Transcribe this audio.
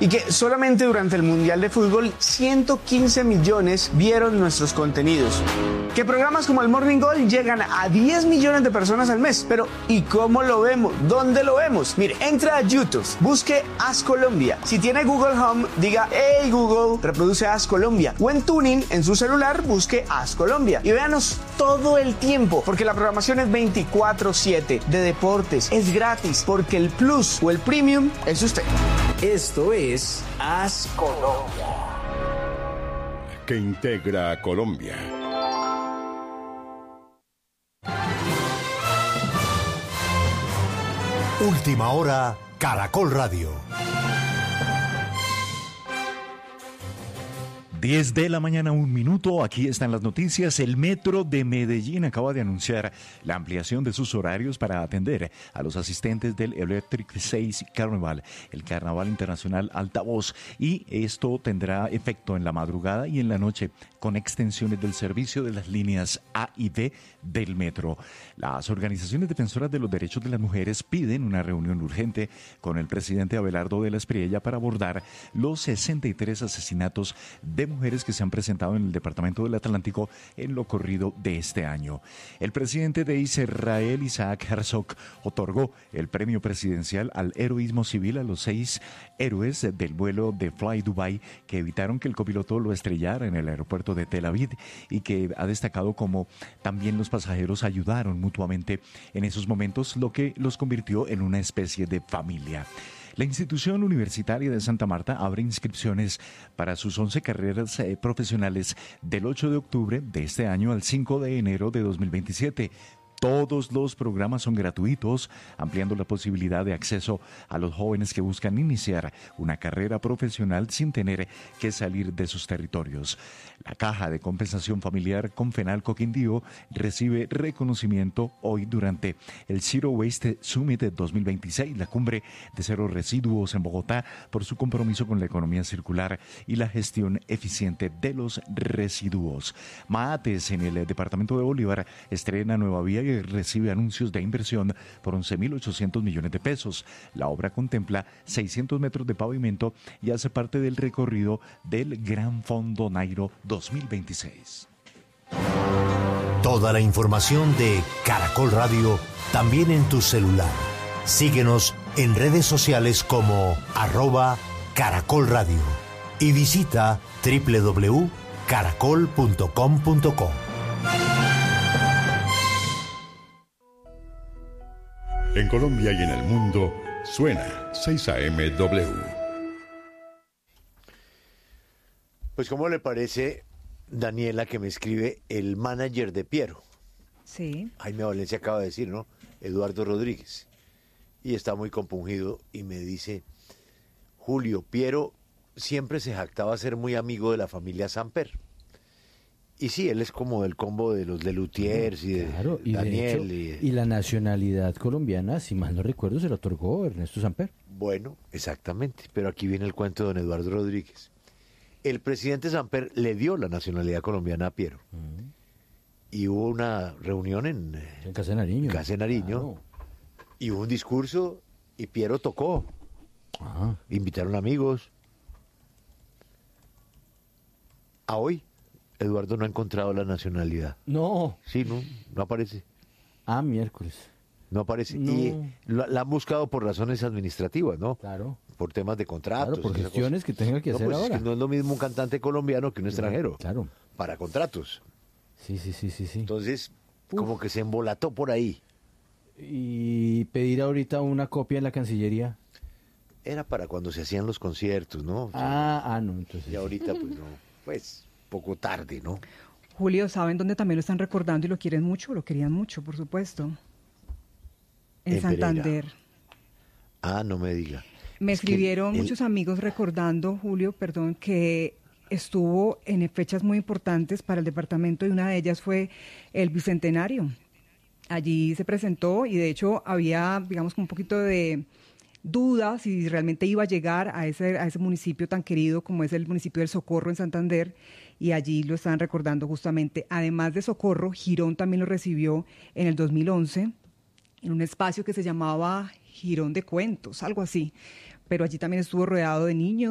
y que solamente durante el Mundial de Fútbol 115 millones vieron nuestros contenidos. Que programas como el Morning Gold llegan a 10 millones de personas al mes. Pero ¿y cómo lo vemos? ¿Dónde lo vemos? Mire, entra a YouTube, busque As Colombia. Si tiene Google Home, diga "Hey Google, reproduce As Colombia". O en Tuning, en su celular, busque As Colombia. Y véanos todo el tiempo, porque la programación es 24/7, de deportes, es gratis, porque el Plus o el Premium es usted. Esto es As Colombia, que integra a Colombia. Última hora, Caracol Radio. 10 de la mañana, 1 minuto. Aquí están las noticias. El Metro de Medellín acaba de anunciar la ampliación de sus horarios para atender a los asistentes del Electric 6 Carnival, el Carnaval Internacional Altavoz. Y esto tendrá efecto en la madrugada y en la noche, con extensiones del servicio de las líneas A y B del metro. Las organizaciones defensoras de los derechos de las mujeres piden una reunión urgente con el presidente Abelardo de la Espriella para abordar los 63 asesinatos de mujeres que se han presentado en el Departamento del Atlántico en lo corrido de este año. El presidente de Israel, Isaac Herzog, otorgó el premio presidencial al heroísmo civil a los 6 héroes del vuelo de Fly Dubai que evitaron que el copiloto lo estrellara en el aeropuerto de Tel Aviv, y que ha destacado como también los pasajeros ayudaron mutuamente en esos momentos, lo que los convirtió en una especie de familia. La institución universitaria de Santa Marta abre inscripciones para sus 11 carreras profesionales del 8 de octubre de este año al 5 de enero de 2027. Todos los programas son gratuitos, ampliando la posibilidad de acceso a los jóvenes que buscan iniciar una carrera profesional sin tener que salir de sus territorios. La Caja de Compensación Familiar Confenalco Quindío recibe reconocimiento hoy durante el Zero Waste Summit 2026, la cumbre de cero residuos en Bogotá, por su compromiso con la economía circular y la gestión eficiente de los residuos. Maates, en el departamento de Bolívar, estrena nueva vía y recibe anuncios de inversión por 11.800 millones de pesos. La obra contempla 600 metros de pavimento y hace parte del recorrido del Gran Fondo Nairo 2026. Toda la información de Caracol Radio también en tu celular. Síguenos en redes sociales como @Caracol Radio y visita www.caracol.com.co. En Colombia y en el mundo, suena 6am-W. Pues, ¿cómo le parece, Daniela, que me escribe el manager de Piero? Sí. Jaime Valencia acaba de decir, ¿no? Eduardo Rodríguez. Y está muy compungido y me dice: Julio, Piero siempre se jactaba ser muy amigo de la familia Samper. Y sí, él es como del combo de los de Lutiers y de Daniel. De hecho, y la nacionalidad colombiana, si mal no recuerdo, se la otorgó Ernesto Samper. Bueno, exactamente. Pero aquí viene el cuento de don Eduardo Rodríguez. El presidente Samper le dio la nacionalidad colombiana a Piero. Y hubo una reunión en Casa de Nariño. Casa de Nariño. Claro. Y hubo un discurso y Piero tocó. Invitaron amigos. A hoy, Eduardo no ha encontrado la nacionalidad. No. Sí, no aparece. Miércoles. No aparece. No. Y la han buscado por razones administrativas, ¿no? Claro. Por temas de contratos. Claro, por gestiones que tenga que hacer pues ahora. Es que no es lo mismo un cantante colombiano que un extranjero. Claro. Para contratos. Sí. Entonces, como que se embolató por ahí. Y pedir ahorita una copia en la Cancillería. Era para cuando se hacían los conciertos, ¿no? No, entonces. Y ahorita, pues no. Pues, poco tarde, ¿no? Julio, ¿saben dónde también lo están recordando y lo quieren mucho? Lo querían mucho, por supuesto. En Santander. Pereira. No me diga. Me escribieron muchos amigos recordando, Julio, que estuvo en fechas muy importantes para el departamento, y una de ellas fue el Bicentenario. Allí se presentó y de hecho había, digamos, un poquito de dudas si realmente iba a llegar a ese municipio tan querido como es el municipio del Socorro en Santander, y allí lo están recordando justamente. Además de Socorro, Girón también lo recibió en el 2011 en un espacio que se llamaba Girón de Cuentos, algo así, pero allí también estuvo rodeado de niños